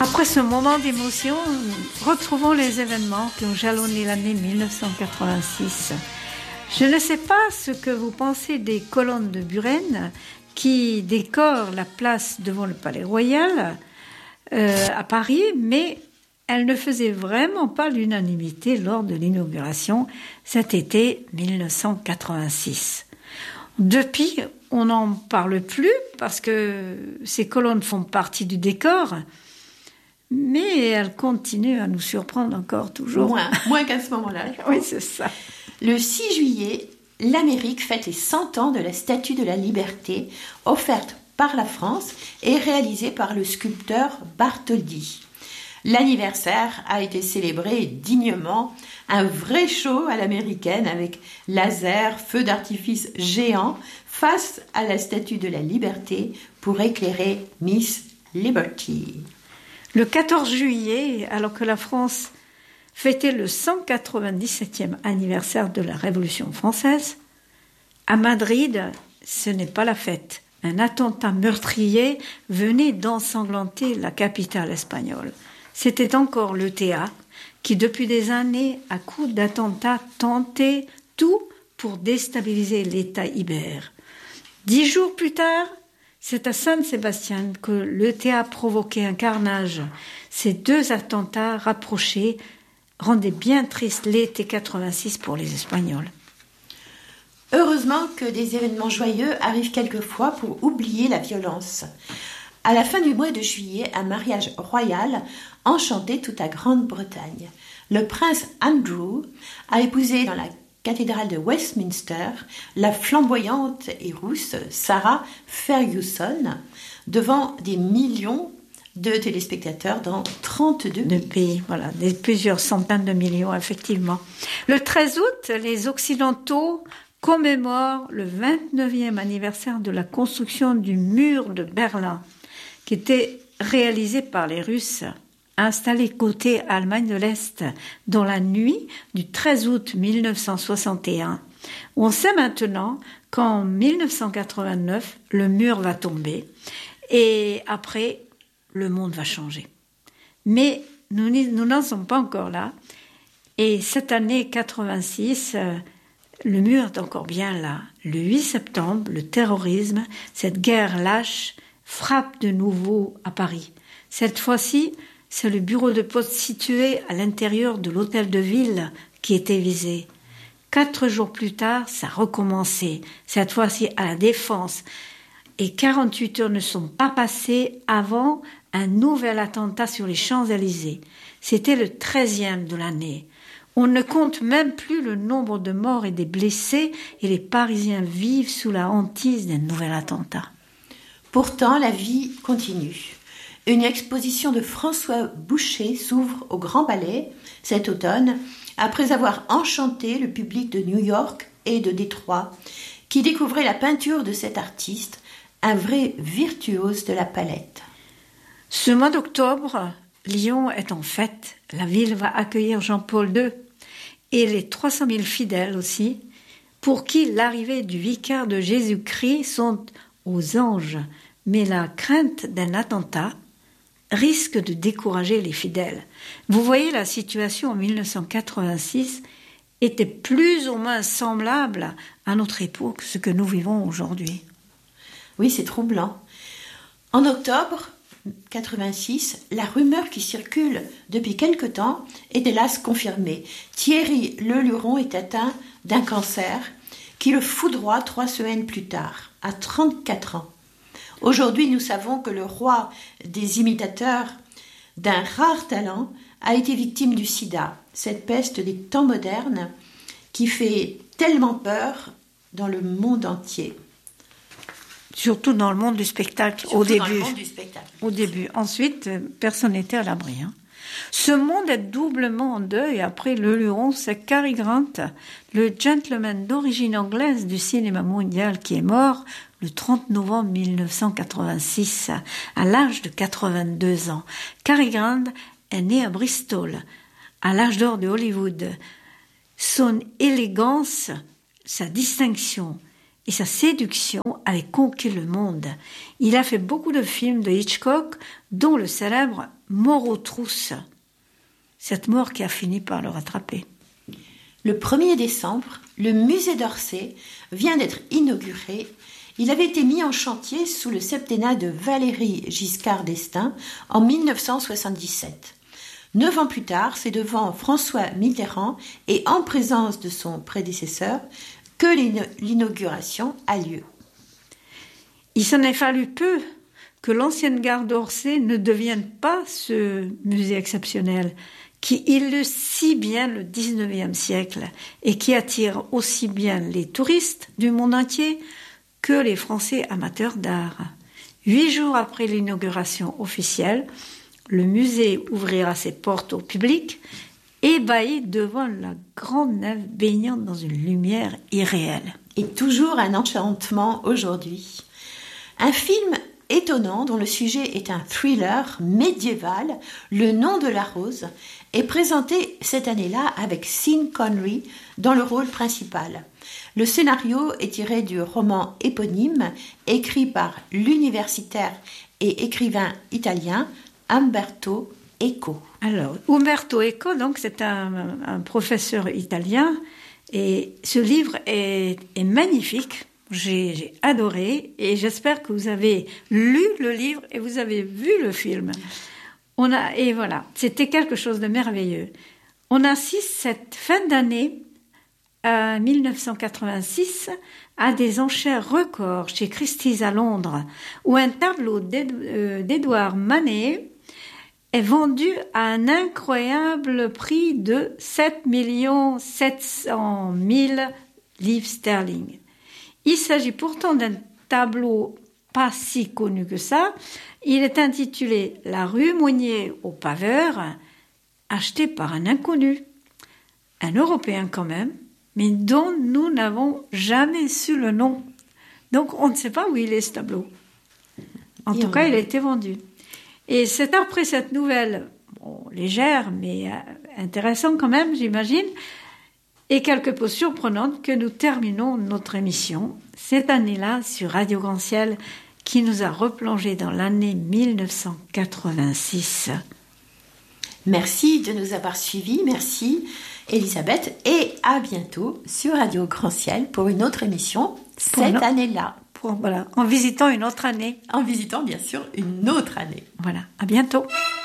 Après ce moment d'émotion, retrouvons les événements qui ont jalonné l'année 1986. Je ne sais pas ce que vous pensez des colonnes de Buren qui décorent la place devant le Palais Royal à Paris, mais elles ne faisaient vraiment pas l'unanimité lors de l'inauguration cet été 1986. Depuis, on n'en parle plus parce que ces colonnes font partie du décor, mais elles continuent à nous surprendre encore toujours. Moins qu'à ce moment-là. Oui, c'est ça. Le 6 juillet, l'Amérique fête les 100 ans de la Statue de la Liberté, offerte par la France et réalisée par le sculpteur Bartholdi. L'anniversaire a été célébré dignement, un vrai show à l'américaine avec laser, feux d'artifice géants face à la Statue de la Liberté pour éclairer Miss Liberty. Le 14 juillet, alors que la France fêtait le 197e anniversaire de la Révolution française, à Madrid, ce n'est pas la fête. Un attentat meurtrier venait d'ensanglanter la capitale espagnole. C'était encore l'ETA qui, depuis des années, à coups d'attentats, tentait tout pour déstabiliser l'État ibère. 10 jours plus tard, c'est à San Sébastien que l'ETA provoquait un carnage. Ces deux attentats rapprochés rendaient bien triste l'été 86 pour les Espagnols. Heureusement que des événements joyeux arrivent quelquefois pour oublier la violence. À la fin du mois de juillet, un mariage royal enchantait toute la Grande-Bretagne. Le prince Andrew a épousé dans la cathédrale de Westminster la flamboyante et rousse Sarah Ferguson devant des millions de téléspectateurs dans 32 pays. Voilà, plusieurs centaines de millions, effectivement. Le 13 août, les Occidentaux commémorent le 29e anniversaire de la construction du mur de Berlin, qui était réalisé par les Russes, installés côté Allemagne de l'Est, dans la nuit du 13 août 1961. On sait maintenant qu'en 1989, le mur va tomber et après, le monde va changer. Mais nous n'en sommes pas encore là. Et cette année 86, le mur est encore bien là. Le 8 septembre, le terrorisme, cette guerre lâche, frappe de nouveau à Paris. Cette fois-ci, c'est le bureau de poste situé à l'intérieur de l'hôtel de ville qui était visé. 4 jours plus tard, ça recommençait, cette fois-ci à la Défense. Et 48 heures ne sont pas passées avant un nouvel attentat sur les Champs-Élysées. C'était le 13e de l'année. On ne compte même plus le nombre de morts et des blessés et les Parisiens vivent sous la hantise d'un nouvel attentat. Pourtant, la vie continue. Une exposition de François Boucher s'ouvre au Grand Palais cet automne, après avoir enchanté le public de New York et de Détroit, qui découvrait la peinture de cet artiste, un vrai virtuose de la palette. Ce mois d'octobre, Lyon est en fête. La ville va accueillir Jean-Paul II et les 300 000 fidèles aussi, pour qui l'arrivée du vicaire de Jésus-Christ sont aux anges. Mais la crainte d'un attentat risque de décourager les fidèles. Vous voyez, la situation en 1986 était plus ou moins semblable à notre époque, ce que nous vivons aujourd'hui. Oui, c'est troublant. En octobre 86, la rumeur qui circule depuis quelque temps est hélas confirmée. Thierry Leluron est atteint d'un cancer qui le foudroie 3 semaines plus tard, à 34 ans. Aujourd'hui, nous savons que le roi des imitateurs d'un rare talent a été victime du sida, cette peste des temps modernes qui fait tellement peur dans le monde entier. Surtout dans le monde du spectacle, au début. Ensuite, personne n'était à l'abri. Ce monde est doublement en deuil. Après Leluron, c'est Cary Grant, le gentleman d'origine anglaise du cinéma mondial, qui est mort le 30 novembre 1986, à l'âge de 82 ans. Cary Grant est né à Bristol, à l'âge d'or de Hollywood. Son élégance, sa distinction et sa séduction avaient conquis le monde. Il a fait beaucoup de films de Hitchcock, dont le célèbre Mort aux trousses. Cette mort qui a fini par le rattraper. Le 1er décembre, le musée d'Orsay vient d'être inauguré. Il avait été mis en chantier sous le septennat de Valéry Giscard d'Estaing en 1977. 9 ans plus tard, c'est devant François Mitterrand et en présence de son prédécesseur que l'inauguration a lieu. Il s'en est fallu peu que l'ancienne gare d'Orsay ne devienne pas ce musée exceptionnel qui illustre si bien le 19e siècle et qui attire aussi bien les touristes du monde entier que les Français amateurs d'art. 8 jours après l'inauguration officielle, le musée ouvrira ses portes au public, ébahi devant la grande nef baignant dans une lumière irréelle. Et toujours un enchantement aujourd'hui. Un film étonnant dont le sujet est un thriller médiéval, Le nom de la rose, est présenté cette année-là avec Sean Connery dans le rôle principal. Le scénario est tiré du roman éponyme écrit par l'universitaire et écrivain italien Umberto Eco. Alors, Umberto Eco, donc, c'est un professeur italien et ce livre est magnifique. J'ai adoré et j'espère que vous avez lu le livre et vous avez vu le film. Et voilà, c'était quelque chose de merveilleux. On assiste cette fin d'année 1986 à des enchères records chez Christie's à Londres, où un tableau d'Édouard Manet est vendu à un incroyable prix de 7 700 000 livres sterling. Il s'agit pourtant d'un tableau pas si connu que ça. Il est intitulé « La rue Monnier au paveur », acheté par un inconnu, un Européen quand même, mais dont nous n'avons jamais su le nom. Donc on ne sait pas où il est ce tableau. En tout cas, il a été vendu. Et c'est après cette nouvelle, légère mais intéressante quand même, j'imagine, et quelque peu surprenante que nous terminons notre émission cette année-là sur Radio Grand-Ciel qui nous a replongé dans l'année 1986. Merci de nous avoir suivis, merci Elisabeth, et à bientôt sur Radio Grand-Ciel pour une autre émission cette année-là. Voilà, en visitant une autre année. En visitant bien sûr une autre année. Voilà, à bientôt.